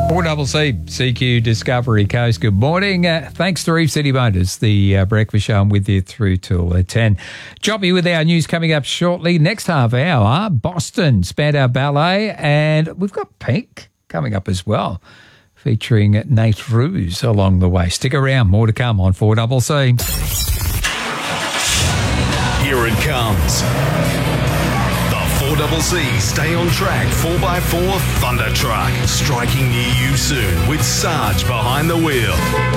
4CC, CQ Discovery Coast. Good morning. Thanks to Reef City Motors, the breakfast show. I'm with you through till 10. Joppy with our news coming up shortly. Next half hour, Boston, Spandau Ballet, and we've got Pink coming up as well, featuring Nate Ruse along the way. Stick around, more to come on 4CC. Here it comes. 4CC Stay on Track 4x4 Thunder Truck. Striking near you soon with Sarge behind the wheel.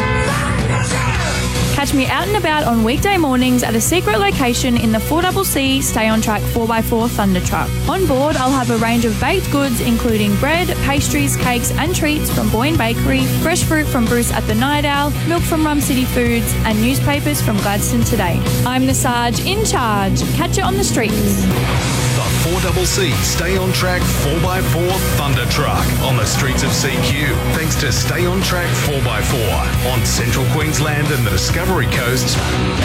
Catch me out and about on weekday mornings at a secret location in the 4CC Stay on Track 4x4 Thunder Truck. On board, I'll have a range of baked goods including bread, pastries, cakes and treats from Boyne Bakery, fresh fruit from Bruce at the Night Owl, milk from Rum City Foods and newspapers from Gladstone Today. I'm the Sarge in charge. Catch you on the streets. 4CC Stay on Track 4x4 Thunder Truck on the streets of CQ. Thanks to Stay on Track 4x4 on Central Queensland and the Discovery Coast.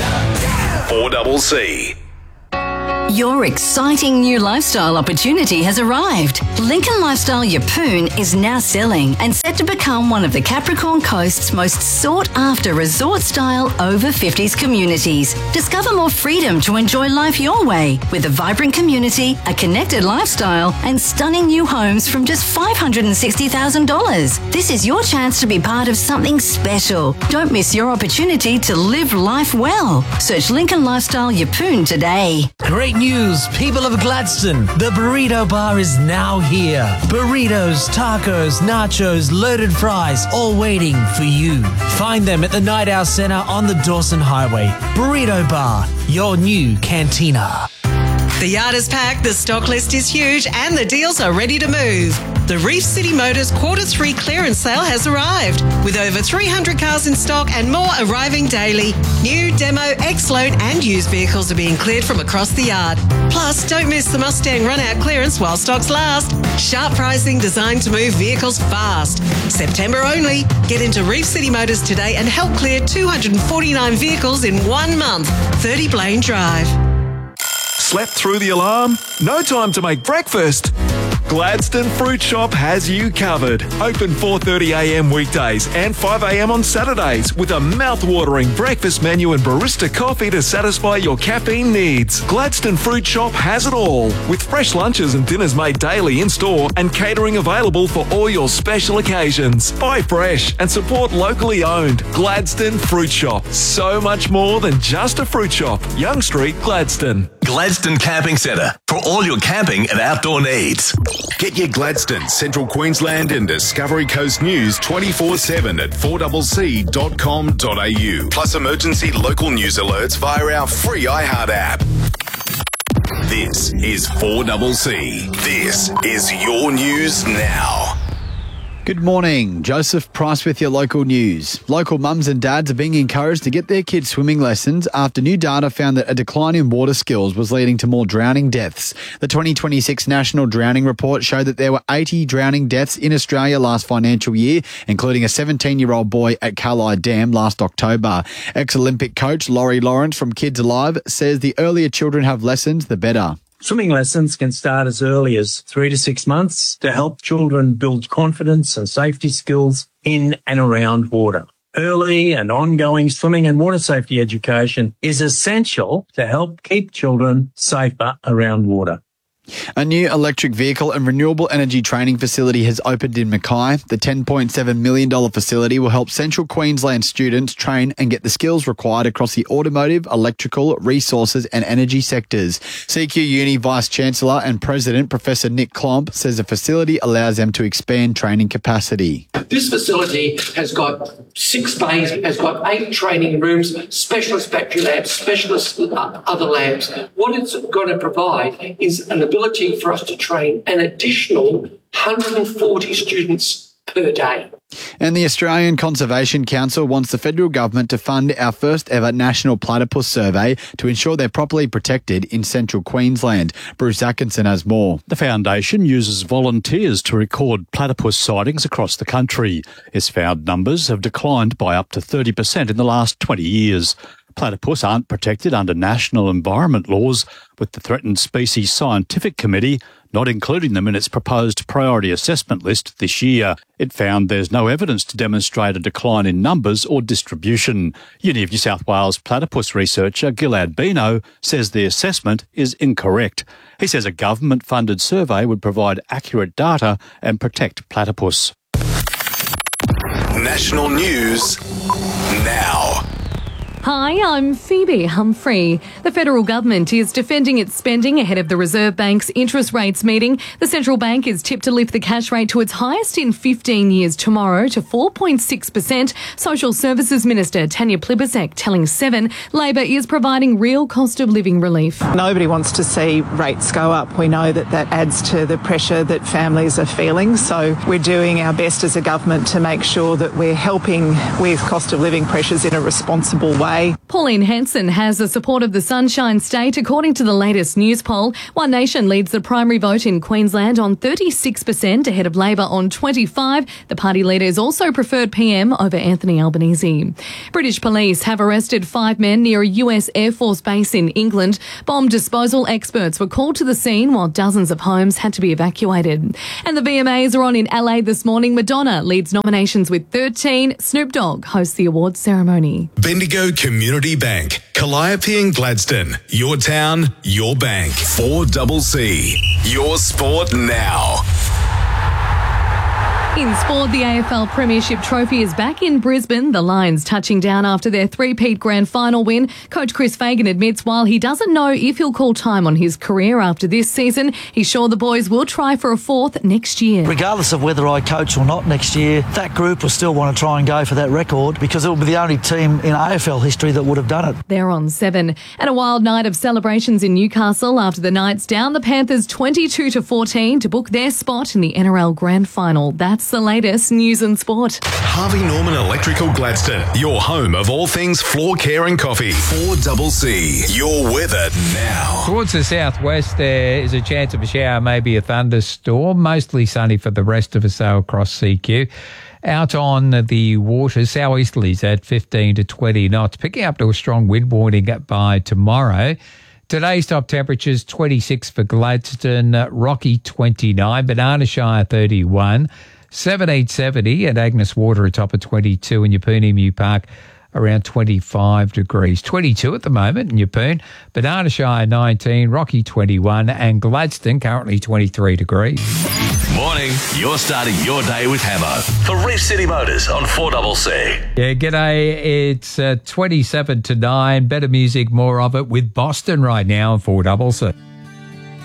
4CC. Your exciting new lifestyle opportunity has arrived. Lincoln Lifestyle Yeppoon is now selling and set to become one of the Capricorn Coast's most sought-after resort-style over-50s communities. Discover more freedom to enjoy life your way with a vibrant community, a connected lifestyle and stunning new homes from just $560,000. This is your chance to be part of something special. Don't miss your opportunity to live life well. Search Lincoln Lifestyle Yeppoon today. Great news, people of Gladstone. The Burrito Bar is now here. Burritos, tacos, nachos, loaded fries, all waiting for you. Find them at the Night Owl Centre on the Dawson Highway. Burrito Bar, your new cantina. The yard is packed, the stock list is huge, and the deals are ready to move. The Reef City Motors Q3 clearance sale has arrived, with over 300 cars in stock and more arriving daily. New, demo, X-Load and used vehicles are being cleared from across the yard. Plus, don't miss the Mustang run-out clearance while stocks last. Sharp pricing designed to move vehicles fast. September only. Get into Reef City Motors today and help clear 249 vehicles in 1 month. 30 Blaine Drive. Slept through the alarm? No time to make breakfast? Gladstone Fruit Shop has you covered. Open 4:30am weekdays and 5am on Saturdays with a mouth-watering breakfast menu and barista coffee to satisfy your caffeine needs. Gladstone Fruit Shop has it all, with fresh lunches and dinners made daily in-store and catering available for all your special occasions. Buy fresh and support locally owned. Gladstone Fruit Shop. So much more than just a fruit shop. Young Street, Gladstone. Gladstone Camping Centre for all your camping and outdoor needs. Get your Gladstone, Central Queensland and Discovery Coast news 24/7 at 4CC.com.au. Plus emergency local news alerts via our free iHeart app. This is 4CC. This is your news now. Good morning, Joseph Price with your local news. Local mums and dads are being encouraged to get their kids swimming lessons after new data found that a decline in water skills was leading to more drowning deaths. The 2026 National Drowning Report showed that there were 80 drowning deaths in Australia last financial year, including a 17-year-old boy at Kallai Dam last October. Ex-Olympic coach Laurie Lawrence from Kids Alive says the earlier children have lessons, the better. Swimming lessons can start as early as 3 to 6 months to help children build confidence and safety skills in and around water. Early and ongoing swimming and water safety education is essential to help keep children safer around water. A new electric vehicle and renewable energy training facility has opened in Mackay. The $10.7 million facility will help Central Queensland students train and get the skills required across the automotive, electrical, resources and energy sectors. CQ Uni Vice-Chancellor and President Professor Nick Klomp says the facility allows them to expand training capacity. This facility has got 6 bays, has got 8 training rooms, specialist battery labs, specialist other labs. What it's going to provide is an ability for us to train an additional 140 students per day. And the Australian Conservation Council wants the federal government to fund our first ever national platypus survey to ensure they're properly protected in central Queensland. Bruce Atkinson has more. The foundation uses volunteers to record platypus sightings across the country. Its found numbers have declined by up to 30% in the last 20 years. Platypus aren't protected under national environment laws, with the Threatened Species Scientific Committee not including them in its proposed priority assessment list this year. It found there's no evidence to demonstrate a decline in numbers or distribution. Uni of New South Wales platypus researcher Gilad Bino says the assessment is incorrect. He says a government-funded survey would provide accurate data and protect platypus. National news now. Hi, I'm Phoebe Humphrey. The federal government is defending its spending ahead of the Reserve Bank's interest rates meeting. The central bank is tipped to lift the cash rate to its highest in 15 years tomorrow to 4.6%. Social Services Minister Tanya Plibersek telling Seven Labor is providing real cost of living relief. Nobody wants to see rates go up. We know that adds to the pressure that families are feeling. So we're doing our best as a government to make sure that we're helping with cost of living pressures in a responsible way. Pauline Hanson has the support of the Sunshine State, according to the latest news poll. One Nation leads the primary vote in Queensland on 36%, ahead of Labor on 25%. The party leader is also preferred PM over Anthony Albanese. British police have arrested 5 men near a US Air Force base in England. Bomb disposal experts were called to the scene while dozens of homes had to be evacuated. And the VMAs are on in LA this morning. Madonna leads nominations with 13. Snoop Dogg hosts the awards ceremony. Bendigo Community Bank, Calliope and Gladstone. Your town, your bank. 4CC. Your sport now. In sport, the AFL Premiership Trophy is back in Brisbane. The Lions touching down after their three-peat grand final win. Coach Chris Fagan admits while he doesn't know if he'll call time on his career after this season, he's sure the boys will try for a fourth next year. Regardless of whether I coach or not next year, that group will still want to try and go for that record because it will be the only team in AFL history that would have done it. They're on 7. And a wild night of celebrations in Newcastle after the Knights down the Panthers 22-14 to book their spot in the NRL Grand Final. That's the latest news and sport. Harvey Norman Electrical Gladstone, your home of all things floor care and coffee. 4CC. Your weather now. Towards the southwest, there is a chance of a shower, maybe a thunderstorm. Mostly sunny for the rest of us across CQ. Out on the water, southeasterlies at 15 to 20 knots, picking up to a strong wind warning by tomorrow. Today's top temperatures, 26 for Gladstone, Rocky 29, Banana Shire 31, 1770 at Agnes Water atop of 22 in Yeppoon Emu Park around 25 degrees. 22 at the moment in Yeppoon, Banana Shire 19, Rocky 21 and Gladstone currently 23 degrees. Morning, you're starting your day with Hammo for Reef City Motors on 4CC. Yeah, g'day. It's 27 to 9. Better music, more of it with Boston right now on 4CC.